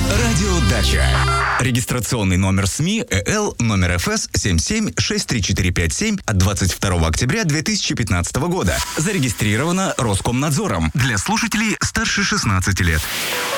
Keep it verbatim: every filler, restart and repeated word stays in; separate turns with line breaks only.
Радиодача. Регистрационный номер СМИ ЭЛ номер ФС семь семь шесть три четыре пять семь от двадцать второго октября две тысячи пятнадцатого года. Зарегистрировано Роскомнадзором для слушателей старше шестнадцати лет.